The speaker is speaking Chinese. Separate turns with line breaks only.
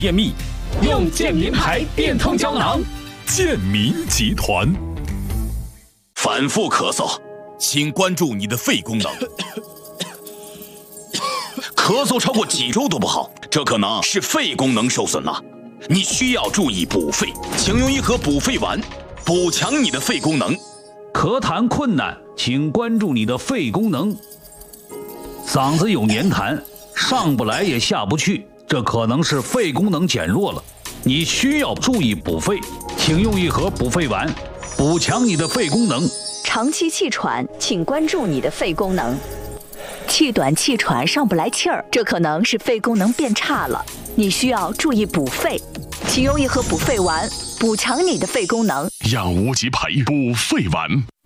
便秘，用健民牌变通胶囊。
健民集团。
反复咳嗽，请关注你的肺功能。咳嗽超过几周都不好，这可能是肺功能受损了。你需要注意补肺，请用一盒补肺丸，补强你的肺功能。
咳痰困难，请关注你的肺功能。嗓子有黏痰，上不来也下不去，这可能是肺功能减弱了。你需要注意补肺，请用一盒补肺丸，补强你的肺功能。
长期气喘，请关注你的肺功能。气短气喘上不来气儿，这可能是肺功能变差了，你需要注意补肺，请用一盒补肺丸，补强你的肺功能。
养无极牌补肺丸。